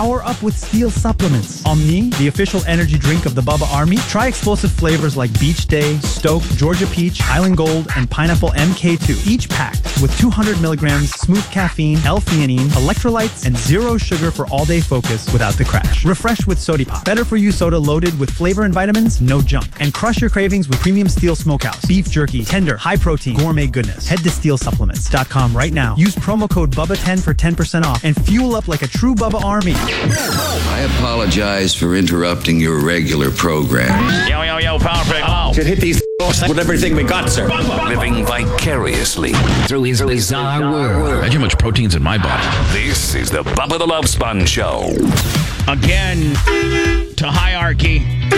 Power up with Steel supplements. Omni, the official energy drink of the Bubba Army. Try explosive flavors like Beach Day, Stoke, Georgia Peach, Island Gold, and Pineapple MK2. Each packed with 200 milligrams smooth caffeine, L-theanine, electrolytes, and zero sugar for all-day focus without the crash. Refresh with Sody Pop. Better for you soda loaded with flavor and vitamins, no junk. And crush your cravings with premium Steel Smokehouse. Beef jerky, tender, high protein, gourmet goodness. Head to steelsupplements.com right now. Use promo code BUBBA10 for 10% off and fuel up like a true Bubba Army. I apologize for interrupting your regular program. Yo, Power Play. Oh. Should hit these with everything we got, sir. Living vicariously through his bizarre world. Imagine how much protein's in my body. This is the Bubba the Love Sponge Show. Again, to hierarchy.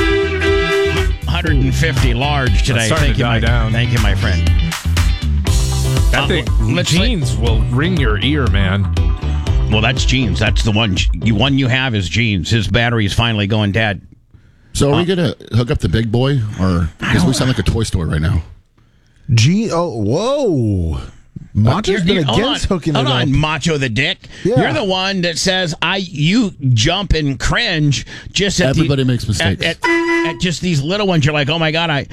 150 large today. Thank you, Thank you, my friend. I think jeans will ring your ear, man. Well, that's jeans. That's the one. One you have is jeans. His battery is finally going dead. So are we going to hook up the big boy? Or because we sound like a toy store right now. Whoa. Macho's been against hooking it up. Hold on, Macho the Dick. Yeah. You're the one that says you jump and cringe just at Everybody makes mistakes. At just these little ones. You're like, oh my God. I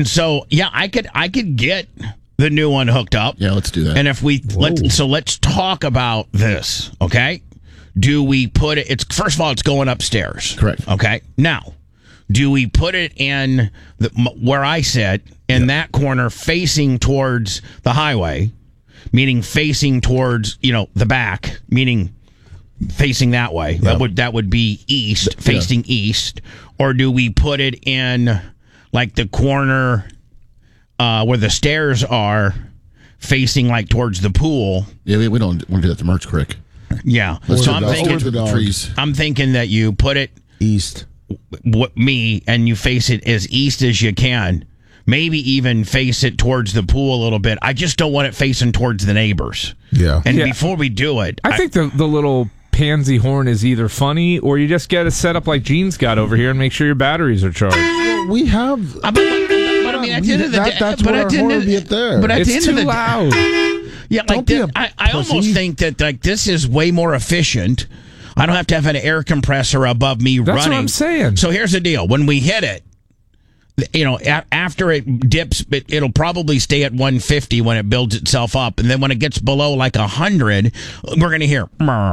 could get the new one hooked up. Yeah, let's do that. And if let's talk about this, okay? Do we put it? First of all, it's going upstairs. Correct. Okay. Now, do we put it in where I sit in that corner, facing towards the highway, meaning facing towards the back, meaning facing that way? Yep. That would be east, facing east, or do we put it in like the corner where the stairs are, facing like towards the pool? Yeah, we don't want to do that to Merch Creek. Yeah. So I'm thinking the trees. I'm thinking that you put it east. And you face it as east as you can. Maybe even face it towards the pool a little bit. I just don't want it facing towards the neighbors. Yeah. And before we do it, I think the little pansy horn is either funny or you just get a setup like Gene's got over here and make sure your batteries are charged. We have. But I mean, at the end of the day, that's what our horn would be up there. But at It's the end too of the loud. Yeah, like I almost think that like this is way more efficient. I don't have to have an air compressor above me running. That's what I'm saying. So here's the deal: when we hit it, after it dips, it'll probably stay at 150 when it builds itself up, and then when it gets below like 100, we're gonna hear.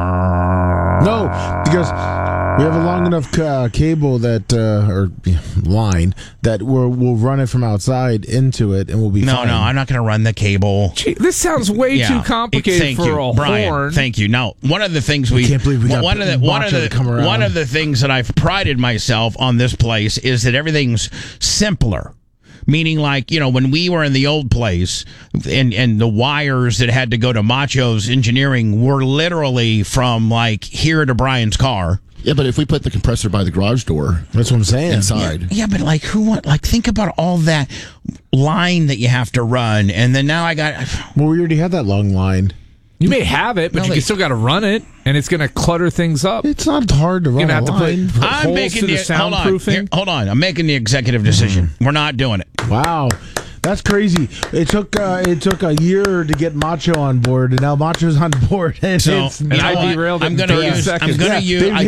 No, because we have a long enough cable or line that we'll run it from outside into it, and we'll be fine. No, I'm not going to run the cable. Gee, this sounds way too complicated for a Brian, horn. Thank you. No, one of the things I can't believe we got one of the things that I've prided myself on this place is that everything's simpler. Meaning, like, when we were in the old place and the wires that had to go to Macho's engineering were literally from, like, here to Brian's car. Yeah, but if we put the compressor by the garage door, that's what I'm saying. Inside. Yeah, but like, think about all that line that you have to run. And then now I got. Well, we already had that long line. You may have it, but you still got to run it, and it's going to clutter things up. It's not hard to run. You're going to have to put holes to the soundproofing. Hold on. I'm making the executive decision. We're not doing it. Wow. That's crazy. It took a year to get Macho on board, and now Macho's on board. And so I derailed it. I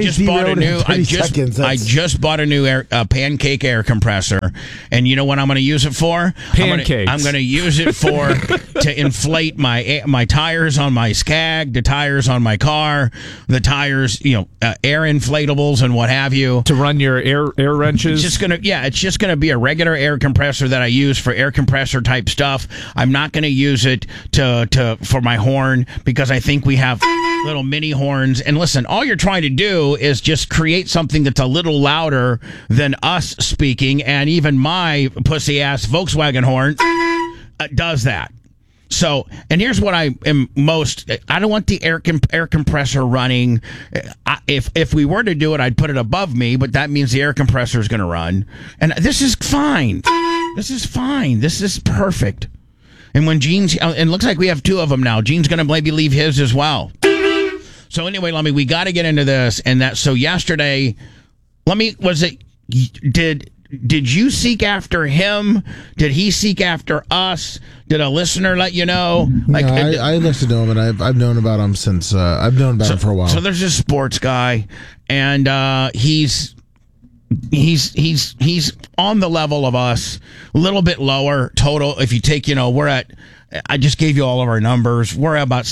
just bought a new pancake air compressor, and you know what I'm going to use it for? Pancakes. I'm going to use it for to inflate my tires on my Skag, the tires on my car, the tires, air inflatables and what have you. To run your air wrenches. It's just gonna be a regular air compressor that I use for air compressor type stuff. I'm not going to use it for my horn because I think we have little mini horns. And listen, all you're trying to do is just create something that's a little louder than us speaking, and even my pussy ass Volkswagen horn does that. So, and here's what I am I don't want the air compressor running. If we were to do it, I'd put it above me, but that means the air compressor is going to run. And this is fine. This is fine. This is perfect. And when Gene's, and it looks like we have two of them now. Gene's going to maybe leave his as well. So anyway, we got to get into this. And so yesterday, did did you seek after him? Did he seek after us? Did a listener let you know? Like, no, I listened to him, and I've known about him since I've known about him for a while. So there's this sports guy, and he's on the level of us, a little bit lower total. If you take, we're at. I just gave you all of our numbers. We're at about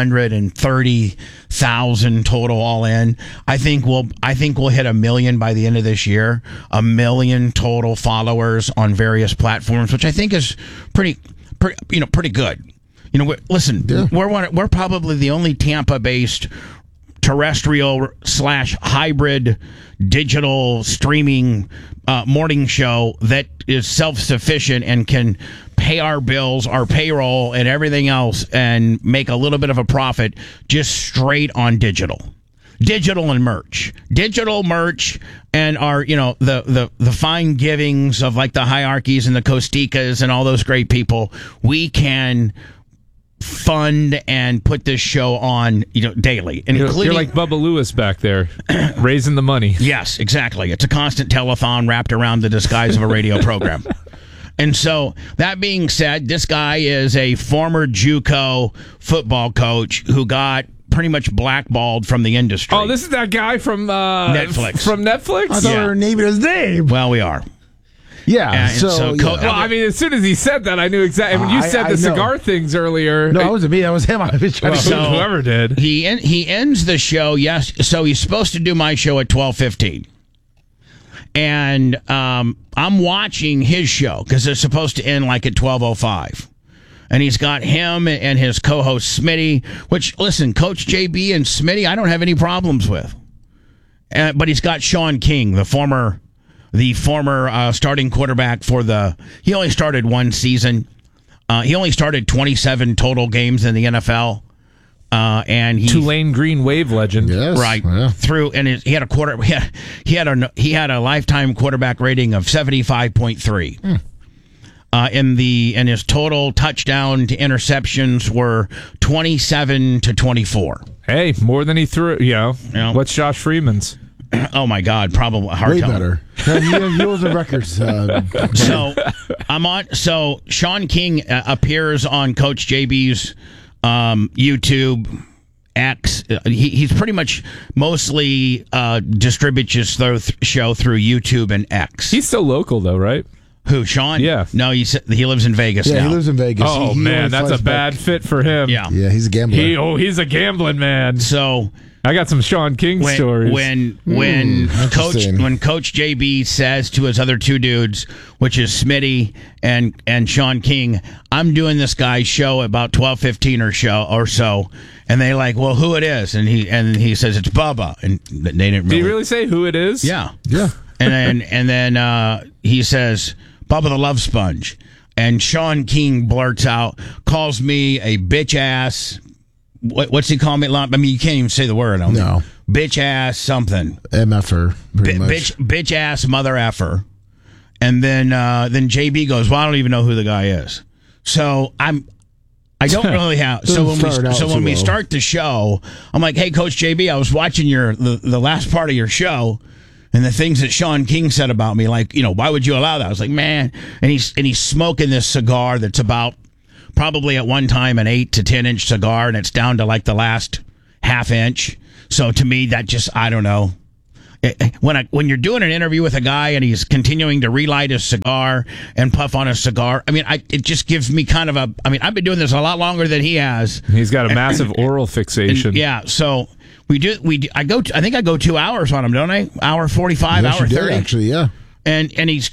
730,000 total all in. I think we'll hit 1 million by the end of this year. 1 million total followers on various platforms, which I think is pretty good. We're probably the only Tampa-based terrestrial / hybrid digital streaming morning show that is self-sufficient and can pay our bills, our payroll, and everything else, and make a little bit of a profit just straight on digital and merch, and our the fine givings of like the hierarchies and the Costicas and all those great people. We can fund and put this show on daily, and you're like Bubba Lewis back there raising the money. Yes, exactly. It's a constant telethon wrapped around the disguise of a radio program. And so, that being said, this guy is a former JUCO football coach who got pretty much blackballed from the industry. Oh, this is that guy from Netflix. From Netflix? I thought we were naming his name. Well, we are. Yeah. Well, I mean, as soon as he said that, I knew exactly. When you said the cigar things earlier. No, it wasn't me. That was him. I was trying to whoever did. He ends the show. Yes. So he's supposed to do my show at 12:15. And I'm watching his show because it's supposed to end like at 12:05. And he's got him and his co-host Smitty, which, listen, Coach JB and Smitty, I don't have any problems with. But he's got Sean King, the former starting quarterback he only started one season. He only started 27 total games in the NFL. And Tulane Green Wave legend, yes, right? Yeah. He had a lifetime quarterback rating of 75.3. And his total touchdown to interceptions were 27 to 24. Hey, more than he threw. What's Josh Freeman's? Oh my God, probably hard way to better. He holds the records. So Sean King appears on Coach JB's YouTube, X. He's pretty much mostly distributes his show through YouTube and X. He's still local though, right? Who, Sean? Yeah. No, he lives in Vegas now. Yeah, he lives in Vegas. Oh, He man, that's a flies bad back. fit for him. Yeah. Yeah, he's a gambler. He's a gambling man. So I got some Sean King stories. When Coach JB says to his other two dudes, which is Smitty and Sean King, I'm doing this guy's show about 12:15 or so, and they like, well, who it is? And he says it's Bubba, and they didn't really. Did he really say who it is? Yeah. Yeah. And then he says Bubba the Love Sponge, and Sean King blurts out, calls me a bitch ass. What's he call me? I mean, you can't even say the word. No. Bitch ass something. MFer, pretty much. Bitch ass mother effer. And then JB goes, well, I don't even know who the guy is. So I don't really have. So when we start the show, I'm like, hey, Coach JB, I was watching the last part of your show, and the things that Sean King said about me, like, why would you allow that? I was like, man, and he's smoking this cigar that's about probably at one time an 8 to 10 inch cigar, and it's down to like the last half inch. So to me, that just, I don't know. When you're doing an interview with a guy and he's continuing to relight his cigar and puff on a cigar, I mean, it just gives me kind of I've been doing this a lot longer than he has. He's got a massive oral fixation. Yeah, so I think I go 2 hours on him, don't I? Hour 45, Yes, hour you did, 30. actually, yeah. And he's,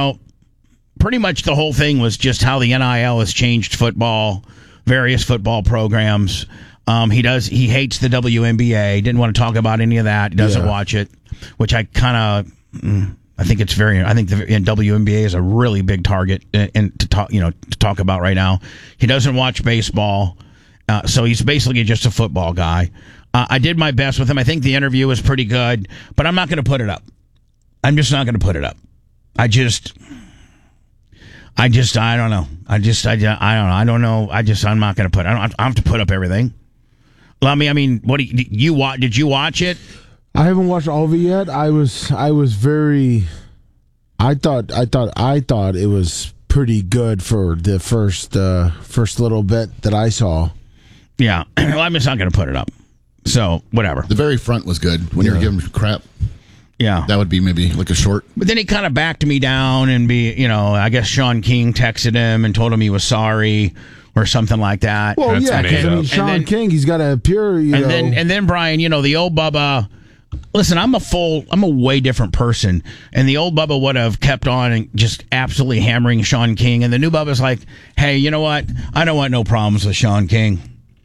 pretty much the whole thing was just how the NIL has changed football, various football programs. He hates the WNBA. Didn't want to talk about any of that. He doesn't watch it, which I kind of, I think the WNBA is a really big target and to talk about right now. He doesn't watch baseball. So he's basically just a football guy. I did my best with him. I think the interview was pretty good, but I'm not going to put it up. I'm just not going to put it up. I don't know. I don't know. I'm not going to put. I don't have to put up everything. Lummy, I mean, what did you watch it? I haven't watched all of it yet. I was very I thought it was pretty good for the first little bit that I saw. Yeah. Well, I'm just not going to put it up. So, whatever. The very front was good. When you were giving crap, Yeah. that would be maybe like a short. But then he kind of backed me down and I guess Sean King texted him and told him he was sorry or something like that. Well, That's yeah, made because up. Sean King, he's got to appear, And then Brian, the old Bubba. Listen, I'm a way different person, and the old Bubba would have kept on and just absolutely hammering Sean King, and the new Bubba's like, hey, you know what? I don't want no problems with Sean King.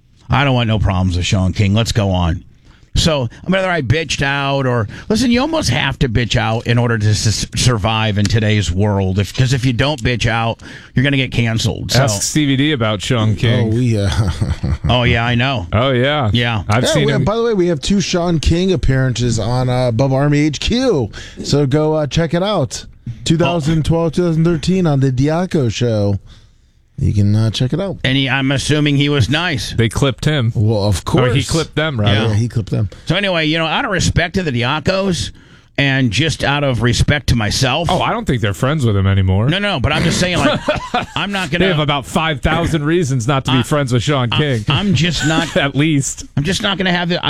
Let's go on. So whether I bitched out or listen, you almost have to bitch out in order to survive in today's world. Because if you don't bitch out, you're going to get canceled. So. Ask Stevie D about Sean King. Oh yeah, I know. Oh yeah, yeah. I've seen him. By the way, we have 2 Sean King appearances on Bubba Army HQ, so go check it out. 2012, 2013 on the Diaco show. You can check it out. And I'm assuming he was nice. They clipped him. Well, of course. Or he clipped them, right? Yeah, he clipped them. So anyway, out of respect to the Diacos and just out of respect to myself. Oh, I don't think they're friends with him anymore. No, but I'm just saying, I'm not going to. They have about 5,000 reasons not to be friends with Sean King. I'm just not. At least. I'm just not going to have the.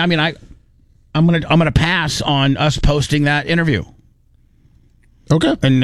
I'm going to pass on us posting that interview. Okay. And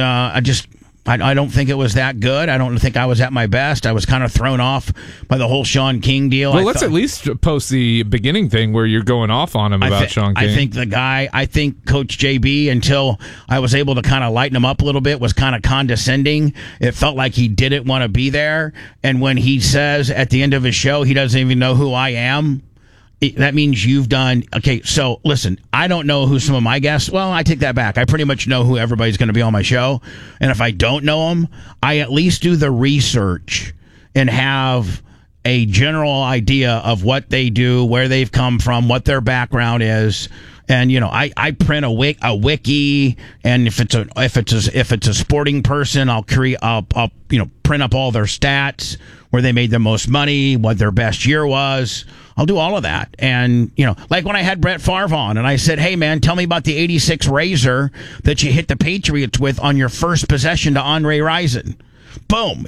I don't think it was that good. I don't think I was at my best. I was kind of thrown off by the whole Sean King deal. Well, let's at least post the beginning thing where you're going off on him about Sean King. I think Coach JB, until I was able to kind of lighten him up a little bit, was kind of condescending. It felt like he didn't want to be there. And when he says at the end of his show he doesn't even know who I am, that means you've done. Okay, so listen, I don't know who some of my guests. Well, I take that back. I pretty much know who everybody's going to be on my show. And if I don't know them, I at least do the research and have a general idea of what they do, where they've come from, what their background is. And I print a wiki, and if it's a sporting person, I'll print up all their stats, where they made the most money, what their best year was. I'll do all of that. And, like when I had Brett Favre on and I said, hey, man, tell me about the 86 Razor that you hit the Patriots with on your first possession to Andre Rison. Boom.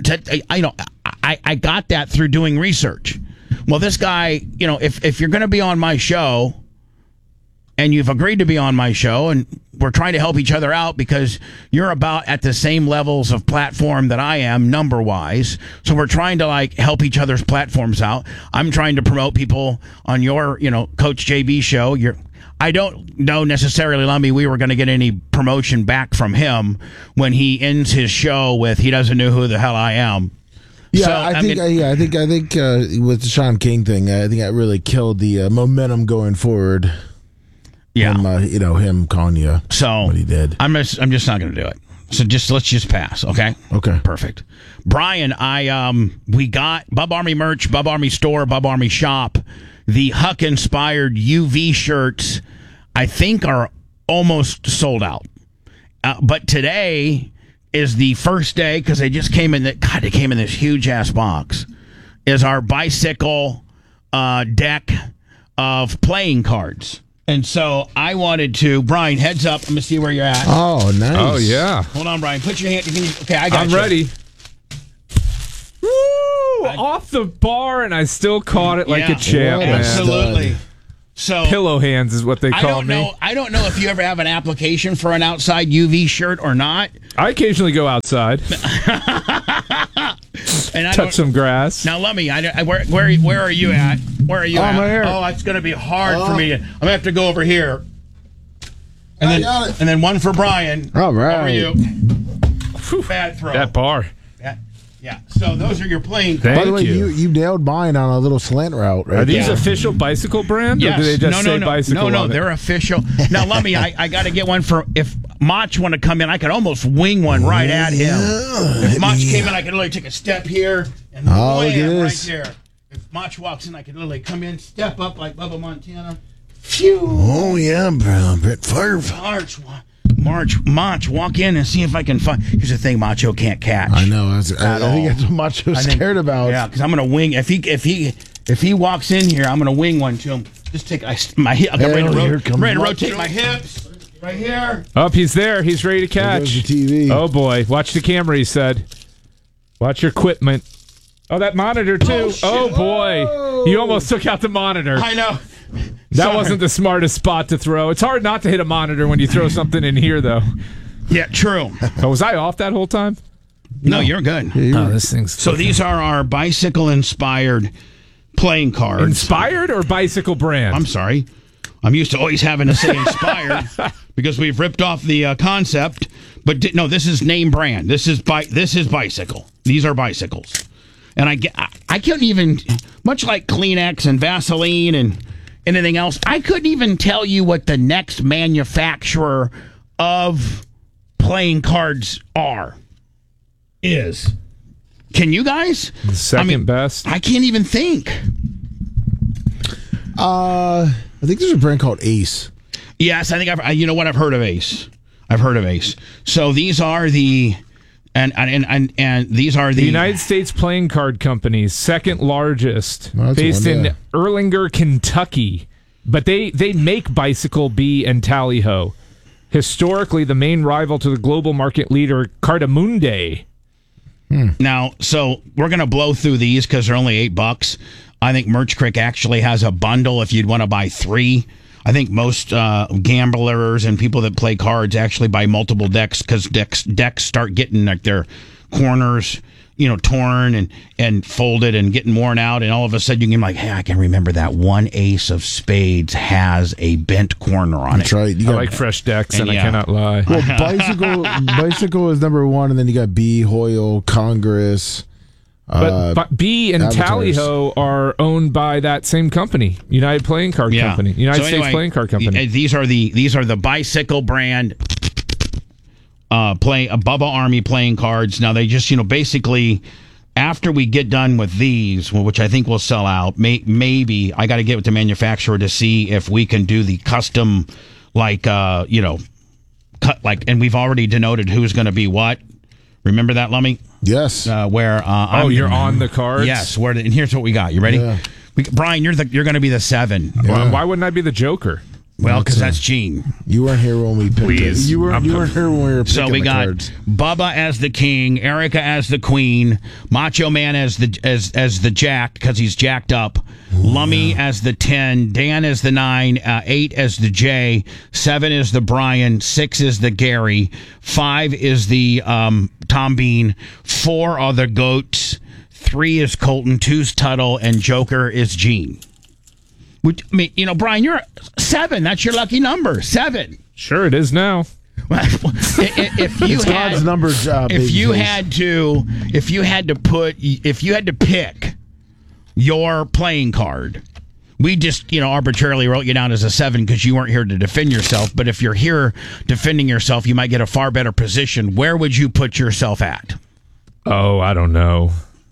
I got that through doing research. Well, this guy, if you're going to be on my show and you've agreed to be on my show, and we're trying to help each other out because you're about at the same levels of platform that I am number-wise. So we're trying to help each other's platforms out. I'm trying to promote people on your, Coach JB show. I don't know necessarily, Lummy, we were going to get any promotion back from him when he ends his show with he doesn't know who the hell I am. Yeah, So, I think with the Sean King thing, I think that really killed the momentum going forward. Yeah, him calling you. So what he did. I'm just not going to do it. So let's just pass, okay? Okay, perfect. Brian, we got Bub Army merch, Bub Army store, Bub Army shop. The Huck inspired UV shirts, I think, are almost sold out. But today is the first day because they just came in. They came in this huge ass box. Is our bicycle deck of playing cards. And so I wanted to, Brian, heads up. Let me see where you're at. Oh, nice. Oh, yeah. Hold on, Brian. Put your hand. Okay, I got I'm you. ready. Woo! Off the bar, and I still caught it like a champ, man. Absolutely. So pillow hands is what they call me. I don't know if you ever have an application for an outside UV shirt or not. I occasionally go outside. And touch some grass. Now, let me. Where are you at? Where are you at? I'm right here. Oh, it's going to be hard for me. I'm going to have to go over here. And then one for Brian. All right. Over you. Bad throw. That bar. Yeah. So those are your playing cards. By the way, you nailed mine on a little slant route. Right? Are these official bicycle brand, or do they just say bicycle? No, they're official. Now, let me. I got to get one for if Mach want to come in. I could almost wing one right at him. If Mach came in, I could literally take a step here and wham, right there. If Mach walks in, I could literally come in, step up like Bubba Montana. Phew. Oh yeah, bro, Brett Favre. Mach, walk in and see if I can find. Here's the thing, Macho can't catch. I know. I think that's what Macho's scared about. Yeah, because I'm gonna wing. If he walks in here, I'm gonna wing one to him. Just take my hip. I'm ready to rotate my hips. Right here. Up, he's there. He's ready to catch. There goes the TV. Oh boy, watch the camera. He said, "Watch your equipment." Oh, that monitor too. Oh boy, you almost took out the monitor. I know. That wasn't the smartest spot to throw. It's hard not to hit a monitor when you throw something in here, though. Yeah, true. Oh, was I off that whole time? No, you're good. Oh, this thing's So these are our bicycle-inspired playing cards. inspired or bicycle brand? I'm sorry. I'm used to always having to say inspired because we've ripped off the concept. But no, this is name brand. This is bicycle. These are bicycles. And I couldn't even, much like Kleenex and Vaseline and anything else, I couldn't even tell you what the next manufacturer of playing cards is. Can you guys? The second best. I can't even think. I think there's a brand called Ace. Yes, I think you know what? I've heard of Ace. So these are the and these are the United States Playing Card Company's second largest, Oh, that's based one, in yeah. Erlanger, Kentucky. But they make Bicycle, Bee, and Tally-Ho. Historically, the main rival to the global market leader, Cartamundi. Now, so we're going to blow through these because they're only $8. I think Merch Crick actually has a bundle if you'd want to buy 3. I think most gamblers and people that play cards actually buy multiple decks because decks start getting like their corners, torn and folded and getting worn out, and all of a sudden you can be like, hey, I can remember that one ace of spades has a bent corner on That's it. right. You I got, like fresh decks, and yeah. I cannot lie. well, bicycle is number 1, and then you got Bee, Hoyle, Congress. But Bee and Avatars. Tally-Ho are owned by that same company, United Playing Card Company, United So States anyway, Playing Card Company. These are the bicycle brand Bubba Army playing cards. Now they just basically after we get done with these, which I think will sell out, maybe I got to get with the manufacturer to see if we can do the custom cut and we've already denoted who's going to be what. Remember that, Lummy? Yes. Where you're on the cards? Yes. And here's what we got. You ready? Yeah. Brian, you're going to be the 7. Why wouldn't I be the Joker? Well, because that's Gene. You weren't here when we picked Please. it. You weren't here when we were picking So we the got cards. Bubba as the king, Erica as the queen, Macho Man as the jack because he's jacked up, Lummy as the 10, Dan as the 9, 8 as the J, 7 is the Brian, 6 is the Gary, 5 is the Tom Bean, 4 are the Goats, 3 is Colton, 2's Tuttle, and Joker is Gene. Brian, you're 7. That's your lucky number. 7. Sure, it is now. If you It's God's number job. if you babyface. had to pick your playing card, we just arbitrarily wrote you down as a 7 because you weren't here to defend yourself. But if you're here defending yourself, you might get a far better position. Where would you put yourself at? Oh, I don't know.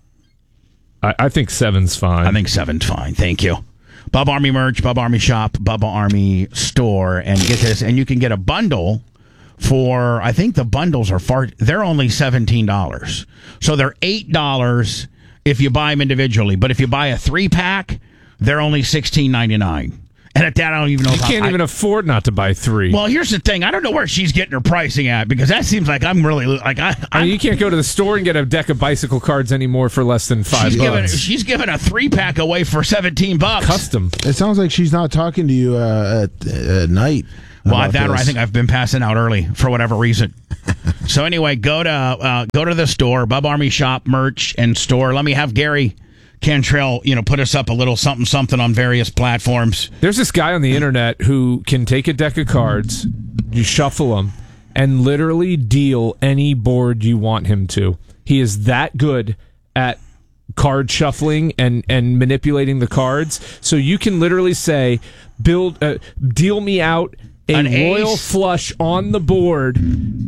I think 7's fine. I think 7's fine. Thank you. Bubba Army merch, Bubba Army shop, Bubba Army store, and get this, and you can get a bundle for, I think the bundles are they're only $17. So they're $8 if you buy them individually, but if you buy a 3-pack, they're only $16.99. And at that, I don't even know you can't even afford not to buy 3. Well, here's the thing. I don't know where she's getting her pricing at because that seems like I'm really like I mean, you can't go to the store and get a deck of bicycle cards anymore for less than $5. She's giving a 3-pack away for $17. Custom. It sounds like she's not talking to you at night. Well, about that or I this. think I've been passing out early for whatever reason. So anyway, go to the store, Bub Army shop, merch, and store. Let me have Gary Cantrell, put us up a little something on various platforms. There's this guy on the internet who can take a deck of cards, you shuffle them, and literally deal any board you want him to. He is that good at card shuffling and manipulating the cards. So you can literally say, deal me out An a royal ace. flush on the board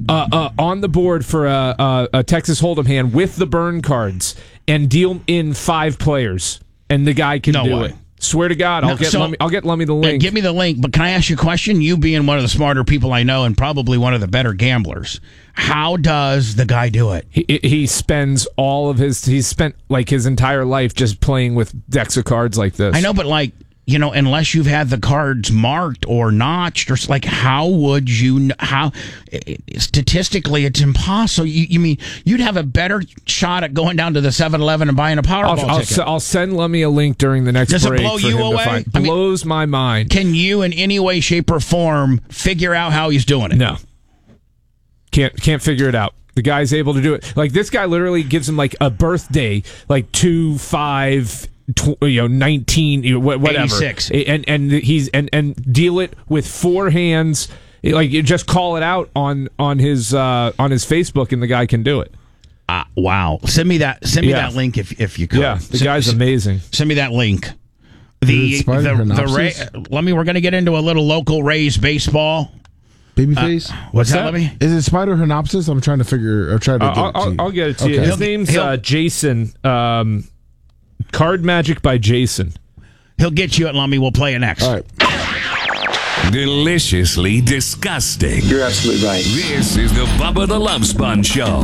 for a Texas Hold'em hand with the burn cards, and deal in 5 players, and the guy can No do way. it. Swear to God, No, I'll get Lummy the Yeah, link. give me the link, but can I ask you a question? You being one of the smarter people I know and probably one of the better gamblers, how does the guy do it? He spends he's spent like his entire life just playing with decks of cards like this. I know, but like, unless you've had the cards marked or notched, or like, how would you? Statistically, it's impossible. You mean you'd have a better shot at going down to the 7-Eleven and buying a Powerball ticket? I'll send Lummy a link during the next break. Does it blow for you him away? To find. Blows my mind. Can you, in any way, shape, or form, figure out how he's doing it? No, can't figure it out. The guy's able to do it. Like, this guy literally gives him like a birthday, like 2, 5. 19, whatever, 86. and he's and deal it with 4 hands. Like, you just call it out on his Facebook, and the guy can do it. Wow! Send me that link if you could. Yeah, the guy's amazing. Send me that link. We're going to get into a little local Rays baseball. Babyface? What's that? Let me. Is it Spider Hernopsis? I'm trying to figure. I'll get it to you. His name's Jason. Card Magic by Jason. He'll get you at Lummy. We'll play it next. All right. Deliciously disgusting. You're absolutely right. This is the Bubba the Love Sponge Show.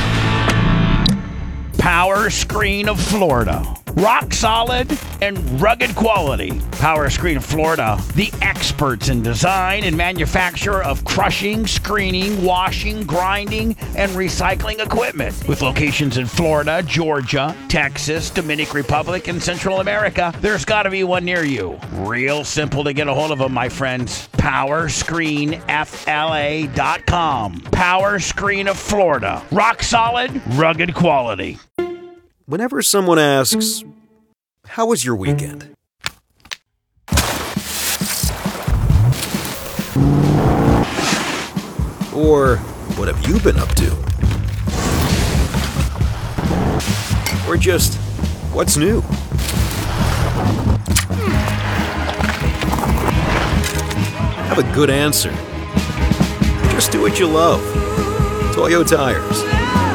Power Screen of Florida. Rock solid and rugged quality. Power Screen of Florida, the experts in design and manufacture of crushing, screening, washing, grinding, and recycling equipment. With locations in Florida, Georgia, Texas, Dominican Republic, and Central America, there's got to be one near you. Real simple to get a hold of them, my friends. PowerscreenFLA.com. Power Screen of Florida. Rock solid, rugged quality. Whenever someone asks, "How was your weekend?" Or, "What have you been up to?" Or just, "What's new?" Have a good answer. Just do what you love. Toyo Tires.